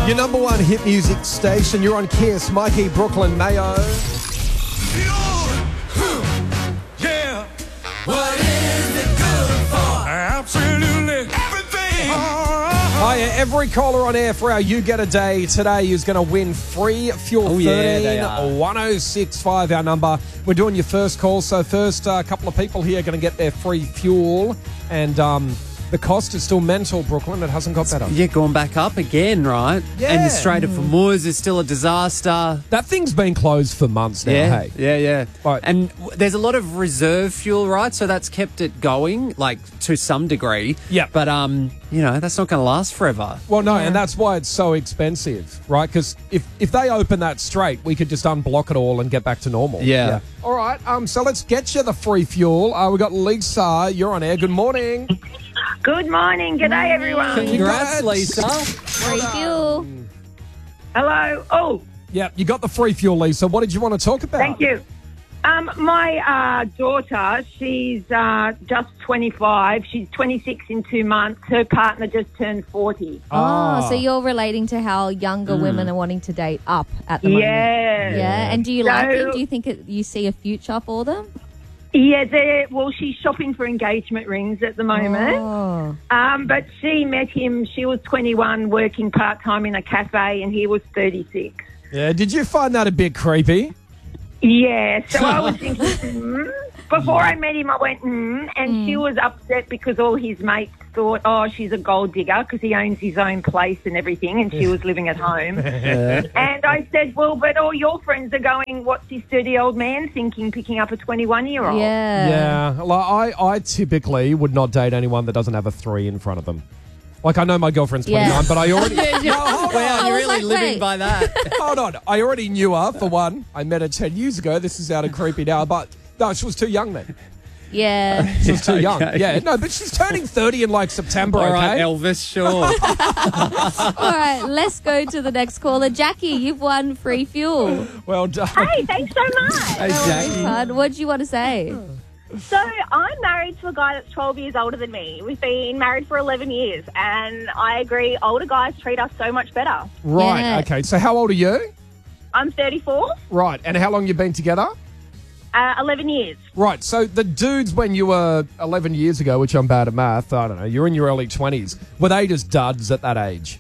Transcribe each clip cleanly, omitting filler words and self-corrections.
Your number one hit music station. You're on Kiss. Mikey, Brooklyn, Mayo. Yeah. What is it good for? Absolutely everything. Hiya, every caller on air for our You Get a Day today is going to win free fuel. 1065, our number. We're doing your first call, so first couple of people here are going to get their free fuel. And the cost is still mental, Brooklyn. It hasn't got better. Yeah, going back up again, right? Yeah. And the Strait of Hormuz is still a disaster. That thing's been closed for months now, hey? Yeah. Right. And there's a lot of reserve fuel, right? So that's kept it going, like, to some degree. Yeah. But, that's not going to last forever. Well, no, and that's why it's so expensive, right? Because if they open that strait, we could just unblock it all and get back to normal. Yeah. All right, so let's get you the free fuel. We've got Lisa. You're on air. Good morning. Good morning. G'day, everyone. Congrats, Lisa. Free fuel. Hello. Oh, Yeah, you got the free fuel, Lisa. What did you want to talk about? thank you. My daughter, she's just 25. She's 26 in 2 months. Her partner just turned 40. Oh, so you're relating to how younger women are wanting to date up at the moment. Yeah. And do you like it? Do you think you see a future for them? Yeah, she's shopping for engagement rings at the moment. Oh. But she met him, she was 21, working part-time in a cafe, and he was 36. Yeah, did you find that a bit creepy? Yeah, so I was thinking, before I met him, I went, and she was upset because all his mates thought, she's a gold digger because he owns his own place and everything, and she was living at home. And I said, well, but all your friends are going, what's this dirty old man thinking, picking up a 21-year-old? Yeah. Yeah, like I typically would not date anyone that doesn't have a 3 in front of them. Like, I know my girlfriend's 29, but I already... Wow, I you're was really like, living wait. by that. Hold on. I already knew her, for one. I met her 10 years ago. This is sounding creepy now, but no, she was too young then. Yeah. She was too young. Okay. Yeah, no, but she's turning 30 in, like, September, All right, okay? Elvis, sure. All right, let's go to the next caller. Jackie, you've won free fuel. Well done. Hey, thanks so much. Hey, Jackie. What do you want to say? So I'm married to a guy that's 12 years older than me. We've been married for 11 years, and I agree, older guys treat us so much better. Right, Yeah. okay. So how old are you? I'm 34, Right, and how long you been together? 11 years. Right, so the dudes when you were 11 years ago, which I'm bad at math, I don't know, you're in your early 20s, were they just duds at that age?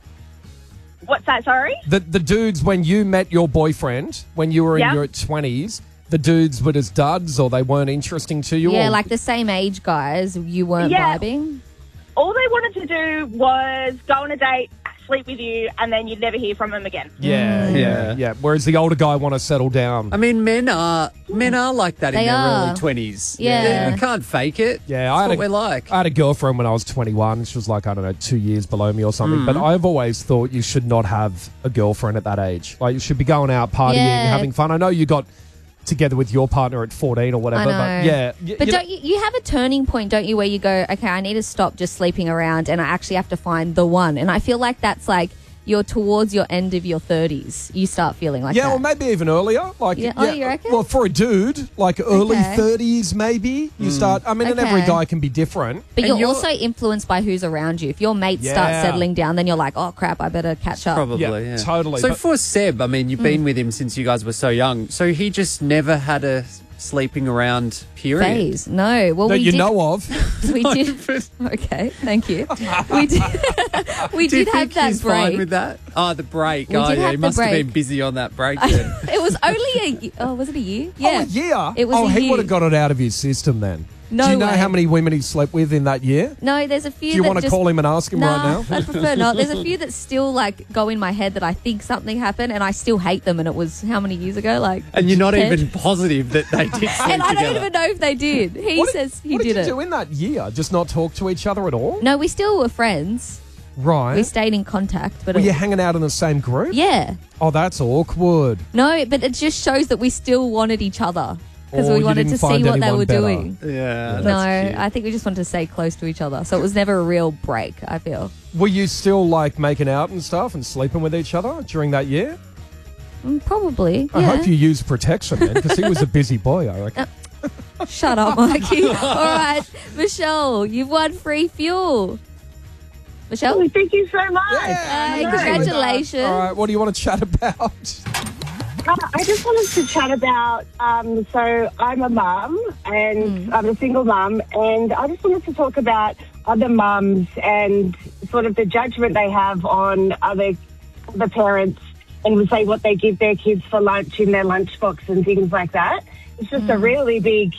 What's that, sorry? The dudes when you met your boyfriend, when you were in Yeah. your 20s, the dudes were just duds or they weren't interesting to you? Yeah, or- like the same age guys, you weren't Yeah. vibing? All they wanted to do was go on a date, sleep with you, and then you'd never hear from them again. Yeah. Whereas the older guy want to settle down. I mean, men are like that They in their are. early 20s. Yeah. You can't fake it. Yeah, That's what we're like. I had a girlfriend when I was 21. She was like, I don't know, 2 years below me or something. Mm-hmm. But I've always thought you should not have a girlfriend at that age. Like, you should be going out partying, Yeah. having fun. I know you got together with your partner at 14 or whatever. I know. But yeah. But don't you have a turning point, don't you, where you go, okay, I need to stop just sleeping around and I actually have to find the one. And I feel like that's like you're towards your end of your 30s. You start feeling like that. or maybe even earlier. Like, Yeah. Oh, you reckon? Well, for a dude, like early Okay. 30s maybe, you start. I mean, and every Okay. guy can be different. But And you're also influenced by who's around you. If your mates start Yeah. settling down, then you're like, oh, crap, I better catch up. Probably, Yeah, yeah. totally. So But- for Seb, I mean, you've been with him since you guys were so young. So he just never had a sleeping around period. Phase. No. Well, That we you did. know of. We did. Okay, thank you. We did. We Do you did have think that he's break. fine with that? Oh, the break. We Oh, did yeah, have he the must have break. been busy on that break then. It was only was it a year? Yeah. Oh, a year? It was a he year. would have got it out of his system then. No Do you know way. how many women he slept with in that year? No, there's a few. Do you that want to just, call him and ask him right Nah, now? I prefer not. There's a few that still like go in my head that I think something happened, and I still hate them. And it was how many years ago? Like, And you're not 10? even positive that they did sleep And I don't together. even know if they did. He says he what did did it. you do in that year? Just not talk to each other at all? No, we still were friends. Right. We stayed in contact, but Were it, you hanging out in the same group? yeah, Oh, that's awkward. no, but it just shows that we still wanted each other because Or we you wanted didn't to see find what they anyone were better. doing. Yeah, No, that's cute. I think we just wanted to stay close to each other, so it was never a real break. I feel Were you still like making out and stuff and sleeping with each other during that year? probably. I Yeah. hope you used protection then, because he was a busy boy, I reckon. Shut up, Mikey. All right, Michelle, you've won free fuel. Michelle? Oh, thank you so much. Hey, congratulations. All right, what do you want to chat about? I just wanted to chat about, so I'm a mum and I'm a single mum, and I just wanted to talk about other mums and sort of the judgment they have on other parents and say what they give their kids for lunch in their lunchbox and things like that. It's just a really big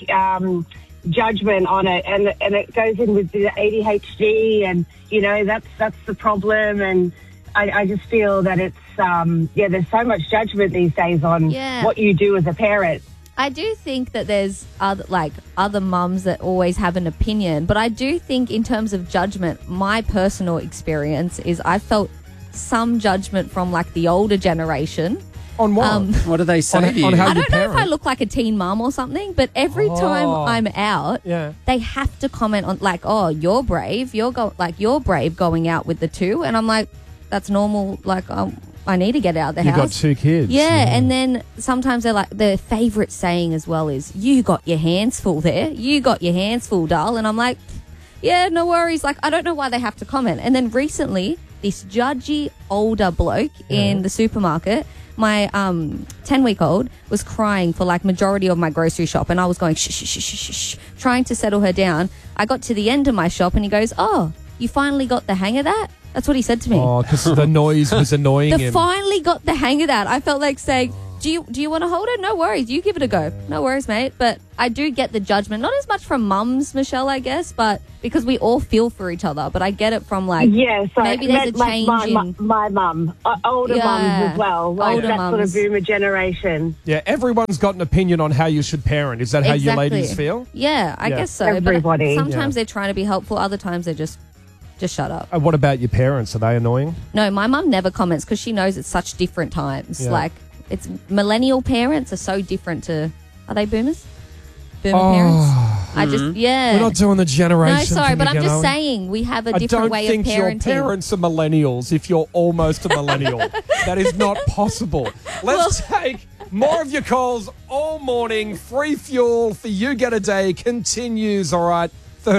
judgment on it, and it goes in with the ADHD, and that's the problem. And I just feel that it's there's so much judgment these days on what you do as a parent. I do think that there's other mums that always have an opinion, but I do think in terms of judgment, my personal experience is I felt some judgment from like the older generation. On what? What do they say to you? on how I you don't know if parent? I look like a teen mum or something, but every time I'm out, they have to comment on like, "Oh, you're brave. You're brave going out with the two," and I'm like, "That's normal. Like, I need to get out of the house." You've got two kids. Yeah, and then sometimes they're like, their favourite saying as well is, "You got your hands full there. You got your hands full, doll." And I'm like, yeah, no worries. Like, I don't know why they have to comment. And then recently, this judgy older bloke in the supermarket, my 10-week-old was crying for like majority of my grocery shop, and I was going shh, shh, shh, shh, shh, trying to settle her down. I got to the end of my shop and he goes, "Oh, you finally got the hang of that?" That's what he said to me. Oh, because the noise was annoying him. Finally got the hang of that. I felt like saying, do you want to hold it? No worries. You give it a go. No worries, mate. But I do get the judgment, not as much from mums, Michelle, I guess, but because we all feel for each other. But I get it from like, so maybe there's a change in... my mum, older mums as well, like older that mums. sort of boomer generation. Yeah, everyone's got an opinion on how you should parent. Is that how you ladies feel? Yeah, I guess so. Everybody. But sometimes they're trying to be helpful. Other times they're just shut up. What about your parents? Are they annoying? No, my mum never comments because she knows it's such different times. Yeah. Like, it's millennial parents are so different to... Are they boomers? Boomer parents? I just, We're not doing the generation. No, sorry, thing but I'm again, just are we? saying we have a different way of parenting. I don't think your parents are millennials if you're almost a millennial. That is not possible. Let's take more of your calls all morning. Free fuel for You Get a Day continues, all right?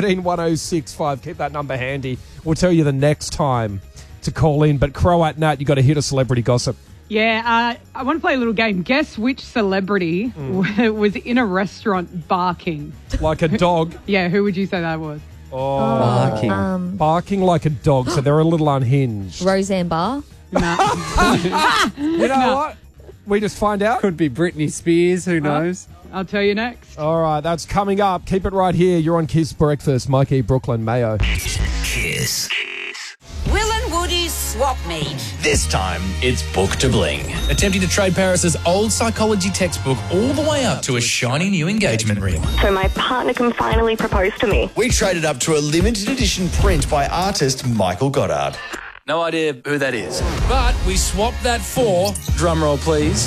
131065. Keep that number handy. We'll tell you the next time to call in. But Crow at Nat, you got to hit a celebrity gossip. Yeah, I want to play a little game. Guess which celebrity was in a restaurant barking? Like a dog. Yeah, who would you say that was? Barking. Barking like a dog, so they're a little unhinged. Roseanne Barr? No. You know what? We just find out. Could be Britney Spears, who knows? I'll tell you next. All right, that's coming up. Keep it right here. You're on Kiss Breakfast. Mikey, Brooklyn, Mayo. Kiss. Will and Woody's swap meet. This time, it's Book to Bling. Attempting to trade Paris's old psychology textbook all the way up to a shiny new engagement ring. So my partner can finally propose to me. We traded up to a limited edition print by artist Michael Goddard. No idea who that is. But we swapped that for, drumroll please,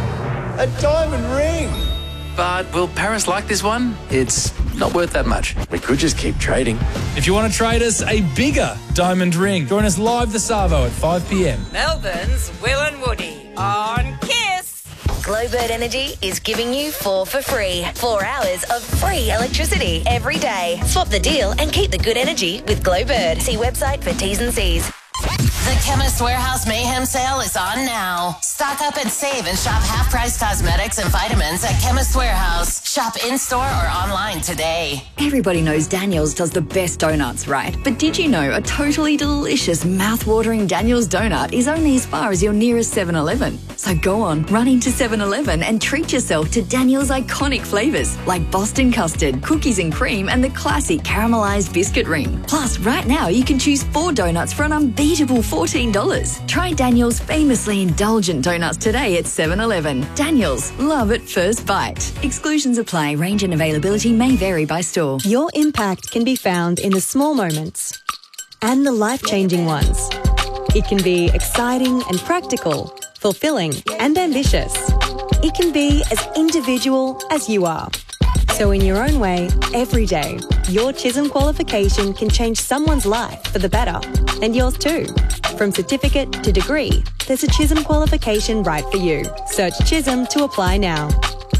a diamond ring. But will Paris like this one? It's not worth that much. We could just keep trading. If you want to trade us a bigger diamond ring, join us live this Arvo at 5 p.m. Melbourne's Will and Woody on Kiss. Glowbird Energy is giving you 4 for free. 4 hours of free electricity every day. Swap the deal and keep the good energy with Glowbird. See website for T's and C's. The Chemist Warehouse Mayhem Sale is on now. Stock up and save and shop half-price cosmetics and vitamins at Chemist Warehouse. Shop in-store or online today. Everybody knows Daniel's does the best donuts, right? But did you know a totally delicious, mouth-watering Daniel's donut is only as far as your nearest 7-Eleven? So go on, run into 7-Eleven and treat yourself to Daniel's iconic flavours like Boston custard, cookies and cream, and the classic caramelized biscuit ring. Plus, right now you can choose 4 donuts for an unbeatable $14. Try Daniel's famously indulgent donuts today at 7-Eleven. Daniel's, love at first bite. Exclusions apply. Range and availability may vary by store. Your impact can be found in the small moments and the life-changing ones. It can be exciting and practical, fulfilling and ambitious. It can be as individual as you are. So in your own way, every day, your Chisholm qualification can change someone's life for the better, and yours too. From certificate to degree, there's a Chisholm qualification right for you. Search Chisholm to apply now.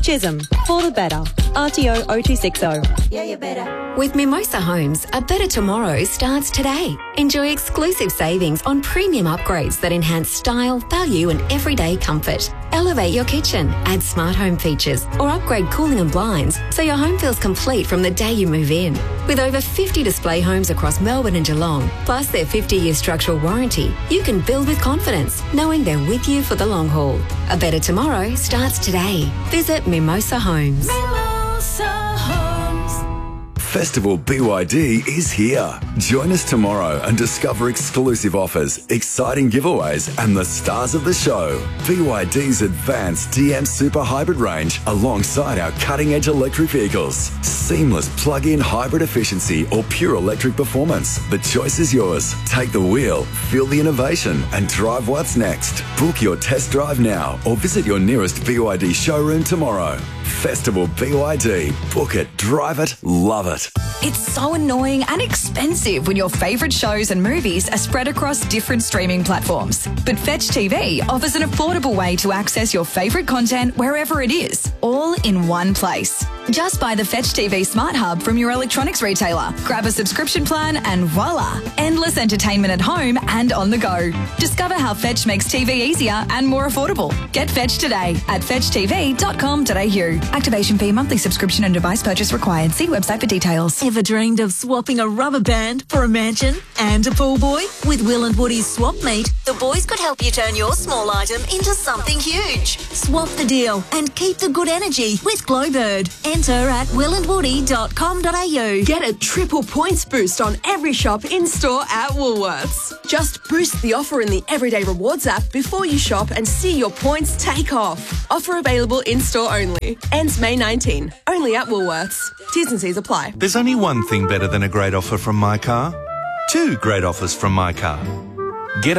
Chisholm, for the better. RTO 0260. Yeah, you're better. With Mimosa Homes, a better tomorrow starts today. Enjoy exclusive savings on premium upgrades that enhance style, value and everyday comfort. Elevate your kitchen, add smart home features or upgrade cooling and blinds so your home feels complete from the day you move in. With over 50 display homes across Melbourne and Geelong, plus their 50-year structural warranty, you can build with confidence, knowing they're with you for the long haul. A better tomorrow starts today. Visit Mimosa Homes. Mimosa Homes. Festival BYD is here. Join us tomorrow and discover exclusive offers, exciting giveaways and the stars of the show. BYD's advanced DM Super Hybrid range alongside our cutting-edge electric vehicles. Seamless plug-in hybrid efficiency or pure electric performance. The choice is yours. Take the wheel, feel the innovation and drive what's next. Book your test drive now or visit your nearest BYD showroom tomorrow. Festival BYD. Book it, drive it, love it. It's so annoying and expensive when your favourite shows and movies are spread across different streaming platforms. But Fetch TV offers an affordable way to access your favourite content wherever it is, all in one place. Just buy the Fetch TV Smart Hub from your electronics retailer, grab a subscription plan and voila, endless entertainment at home and on the go. Discover how Fetch makes TV easier and more affordable. Get Fetch today at fetchtv.com.au. Activation fee, monthly subscription and device purchase required. See website for details. Ever dreamed of swapping a rubber band for a mansion and a pool boy? With Will and Woody's Swap Meet, the boys could help you turn your small item into something huge. Swap the deal and keep the good energy with Glowbird. Enter at willandwoody.com.au. Get a triple points boost on every shop in-store at Woolworths. Just boost the offer in the Everyday Rewards app before you shop and see your points take off. Offer available in-store only. Ends May 19. Only at Woolworths. T's and C's apply. There's only one thing better than a great offer from My Car. Two great offers from My Car. Get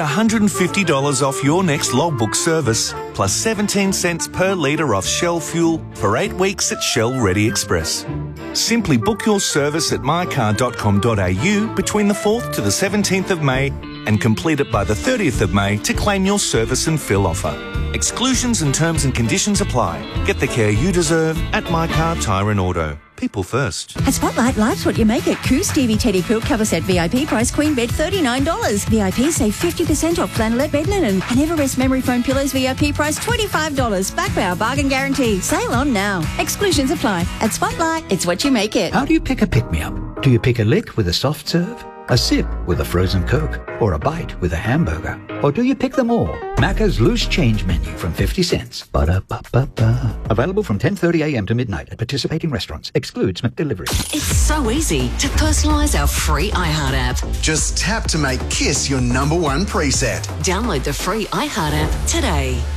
$150 off your next logbook service, plus 17 cents per litre off Shell fuel for 8 weeks at Shell Ready Express. Simply book your service at mycar.com.au between the 4th to the 17th of May and complete it by the 30th of May to claim your service and fill offer. Exclusions and terms and conditions apply. Get the care you deserve at My Car Tyre and Auto. People first. At Spotlight, life's what you make it. Coo Stevie Teddy Quilt Cover Set VIP price queen bed $39. VIP save 50% off flannelette bed linen. And Everest memory foam pillows VIP price $25. Back by our bargain guarantee. Sale on now. Exclusions apply. At Spotlight, it's what you make it. How do you pick a pick-me-up? Do you pick a lick with a soft serve? A sip with a frozen Coke? Or a bite with a hamburger? Or do you pick them all? Macca's Loose Change Menu from 50 cents. Ba-da-ba-ba-ba. Available from 10:30 a.m. to midnight at participating restaurants. Excludes McDelivery. It's so easy to personalise our free iHeart app. Just tap to make Kiss your #1 preset. Download the free iHeart app today.